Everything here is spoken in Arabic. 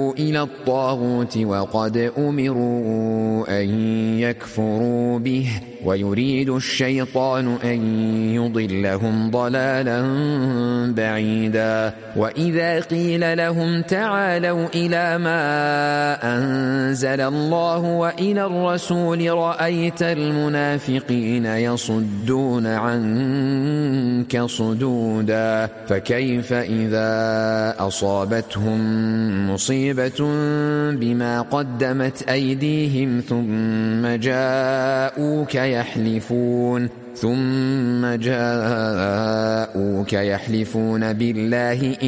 يدعوا إلى الطاغوت وقد أمروا أن يكفروا به ويريد الشيطان أن يضلهم ضلالا بعيدا وإذا قيل لهم تعالوا إلى ما أنزل الله وإلى الرسول رأيت المنافقين يصدون عنك صدودا فكيف إذا أصابتهم مصيبة بما قدمت أيديهم ثم جاءوك يحلفون بالله